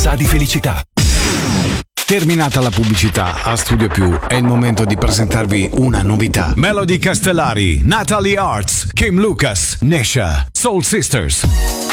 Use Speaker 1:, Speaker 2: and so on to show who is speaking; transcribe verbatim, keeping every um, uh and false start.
Speaker 1: sa di felicità.
Speaker 2: Terminata la pubblicità, a Studio Più è il momento di presentarvi una novità. Melody Castellari, Natalie Arts, Kim Lucas, Nesha, Soul Sisters.